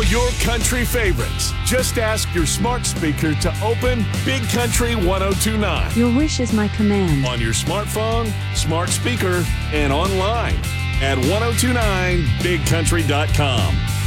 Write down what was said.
your country favorites. Just ask your smart speaker to open Big Country 1029 Your wish is my command. on your smartphone, smart speaker, and online at 1029bigcountry.com.